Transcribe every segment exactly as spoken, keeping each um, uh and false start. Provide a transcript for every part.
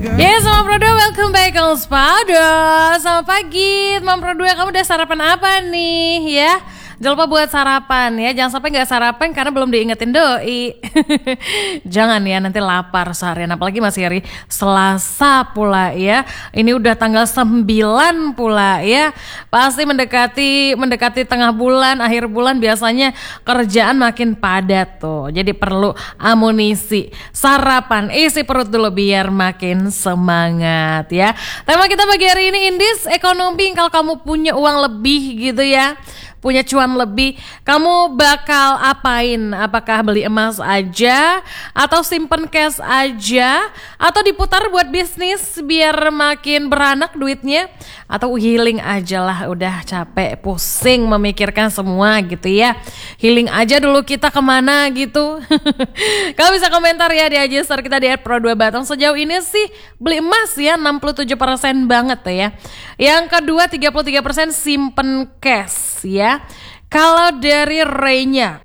Yes, Mama Pro dua, welcome back on Spado. Selamat pagi, Mama Pro dua, kamu udah sarapan apa nih ya? Jangan lupa buat sarapan ya, jangan sampai gak sarapan karena belum diingetin doi. Jangan ya, nanti lapar seharian, apalagi masih hari Selasa pula ya. Ini udah tanggal sembilan pula ya. Pasti mendekati mendekati tengah bulan, akhir bulan biasanya kerjaan makin padat tuh. Jadi perlu amunisi, sarapan, isi perut dulu biar makin semangat ya. Tema kita pagi hari ini Indis Ekonomi. Kalau kamu punya uang lebih gitu ya, punya cuan lebih, kamu bakal apain? Apakah beli emas aja, atau simpen cash aja, atau diputar buat bisnis biar makin beranak duitnya, atau healing aja lah, udah capek pusing memikirkan semua gitu ya. Healing aja dulu kita kemana gitu. Kamu bisa komentar ya di I G Story kita di et pro dua Batam. Sejauh ini sih beli emas ya enam puluh tujuh persen banget ya. Yang kedua tiga puluh tiga persen simpen cash ya. Kalau dari Reynya,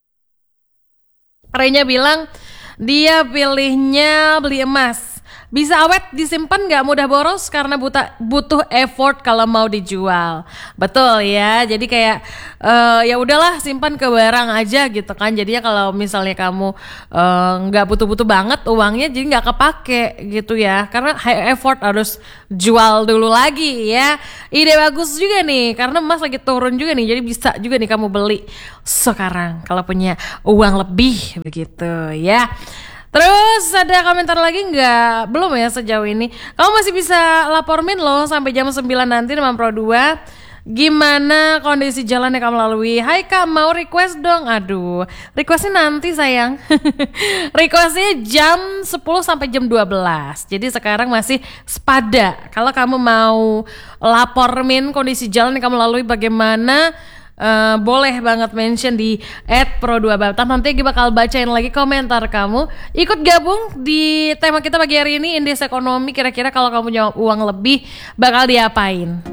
Reynya bilang dia pilihnya beli emas. Bisa awet, disimpan, gak mudah boros karena buta, butuh effort kalau mau dijual. Betul ya. Jadi kayak uh, ya udahlah simpan ke barang aja gitu kan. Jadinya kalau misalnya kamu uh, gak butuh-butuh banget uangnya, jadi gak kepake gitu ya. Karena high effort harus jual dulu lagi ya. Ide bagus juga nih, karena emas lagi turun juga nih. Jadi bisa juga nih kamu beli sekarang kalau punya uang lebih begitu ya. Terus ada komentar lagi nggak? Belum ya sejauh ini. Kamu masih bisa lapor min loh sampai jam sembilan nanti Mama Pro dua. Gimana kondisi jalan yang kamu lalui? Hai Kak, mau request dong. Aduh, requestnya nanti sayang. Requestnya jam sepuluh sampai jam dua belas. Jadi sekarang masih sepada. Kalau kamu mau lapor min kondisi jalan yang kamu lalui bagaimana, Uh, boleh banget mention di et pro dua Batam. Nanti gue bakal bacain lagi komentar kamu. Ikut gabung di tema kita pagi hari ini, Indeks Ekonomi. Kira-kira kalau kamu punya uang lebih bakal diapain?